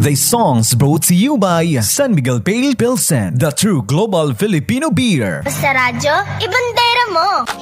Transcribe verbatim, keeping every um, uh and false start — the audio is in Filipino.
These songs brought to you by San Miguel Pale Pilsen, the true global Filipino beer. Sa radyo, ibandera mo!